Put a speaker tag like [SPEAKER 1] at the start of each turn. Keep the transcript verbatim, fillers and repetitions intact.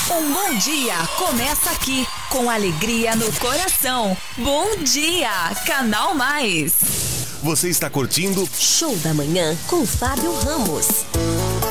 [SPEAKER 1] Um bom dia começa aqui, com alegria no coração. Bom dia, Canal Mais.
[SPEAKER 2] Você está curtindo
[SPEAKER 3] Show da Manhã com Fábio Ramos.